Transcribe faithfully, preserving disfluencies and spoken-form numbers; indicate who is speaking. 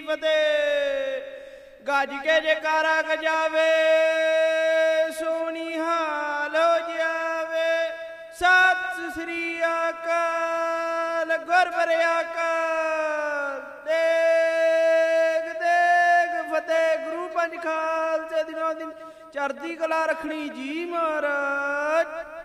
Speaker 1: ਫਤਿਹ। ਗੱਜ ਕੇ ਜੈਕਾਰਾ ਗਜਾਵੇ, ਸੋਹਣੀ ਹਾਲ ਹੋ ਜਾਵੇ। ਸਤਿ ਸ੍ਰੀ ਅਕਾਲ, ਗੁਰਬਰਿਆ ਕਾਲ। ਦੇਗ ਦੇਗ ਫਤਿਹ। ਗੁਰੂ ਪੰਜ ਖਾਲਸੇ ਦਿਨੋਂ ਦਿਨ ਚੜ੍ਹਦੀ ਕਲਾ ਰੱਖਣੀ ਜੀ ਮਹਾਰਾਜ।